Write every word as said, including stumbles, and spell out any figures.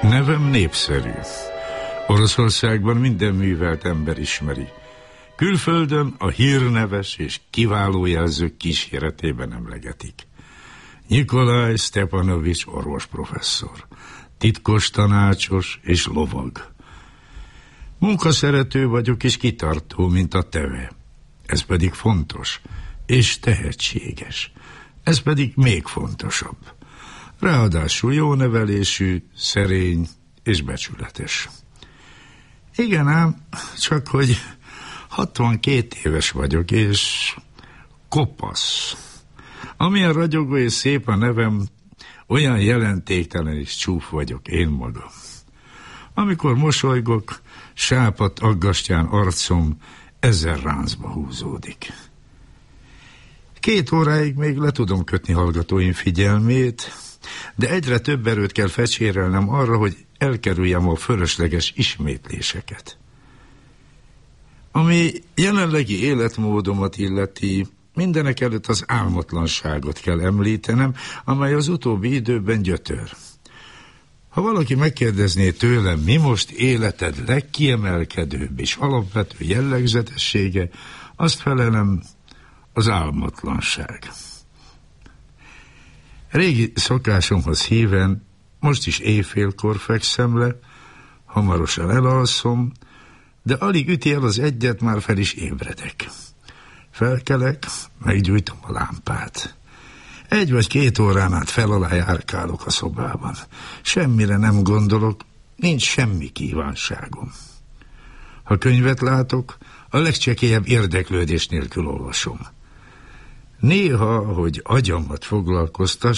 Nevem népszerű. Oroszországban minden művelt ember ismeri. Külföldön a hírneves és kiváló jelzők kíséretében emlegetik. Nyikolaj Sztepanovics orvosprofesszor, titkos tanácsos és lovag. Munkaszerető vagyok és kitartó, mint a teve. Ez pedig fontos és tehetséges. Ez pedig még fontosabb. Ráadásul jó nevelésű, szerény és becsületes. Igen ám, csak hogy hatvankét éves vagyok, és kopasz. Amilyen ragyogó és szép a nevem, olyan jelentéktelen és csúf vagyok én magam. Amikor mosolygok, sápadt aggastyán arcom ezer ráncba húzódik. Két óráig még le tudom kötni hallgatóim figyelmét, de egyre több erőt kell fecsérelnem arra, hogy elkerüljem a fölösleges ismétléseket. Ami jelenlegi életmódomat illeti, mindenek előtt az álmatlanságot kell említenem, amely az utóbbi időben gyötör. Ha valaki megkérdezné tőlem, mi most életed legkiemelkedőbb és alapvető jellegzetessége, azt felelem, az álmatlanság. Régi szokásomhoz híven, most is éjfélkor fekszem le, hamarosan elalszom, de alig üti el az egyet, már fel is ébredek. Felkelek, meggyújtom a lámpát. Egy vagy két órán át fel alá járkálok a szobában. Semmire nem gondolok, nincs semmi kívánságom. Ha könyvet látok, a legcsekélyebb érdeklődés nélkül olvasom. Néha, hogy agyamat foglalkoztass,